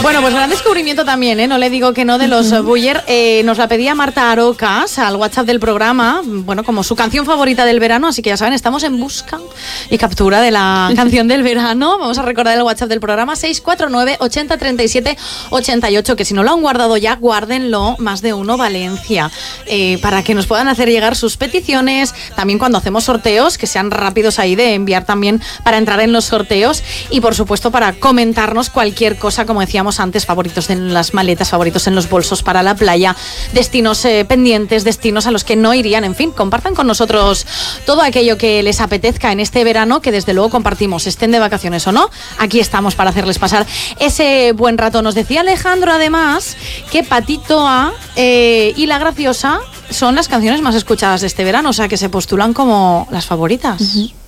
Bueno, pues gran descubrimiento también, ¿eh? No le digo que no, de los Buller. Nos la pedía Marta Arocas al WhatsApp del programa, bueno, como su canción favorita del verano, así que ya saben, estamos en busca y captura de la canción del verano. Vamos a recordar el WhatsApp del programa, 649 80 37 88, que si no lo han guardado ya, guárdenlo, más de uno Valencia, para que nos puedan hacer llegar sus peticiones, también cuando hacemos sorteos, que sean rápidos ahí de enviar también para entrar en los sorteos, y por supuesto para comentarnos cualquier cosa, como decíamos antes, favoritos en las maletas, favoritos en los bolsos para la playa, destinos pendientes, destinos a los que no irían, en fin, compartan con nosotros todo aquello que les apetezca en este verano, que desde luego compartimos, estén de vacaciones o no, aquí estamos para hacerles pasar ese buen rato. Nos decía Alejandro además que Patito A y La Graciosa son las canciones más escuchadas de este verano, o sea que se postulan como las favoritas.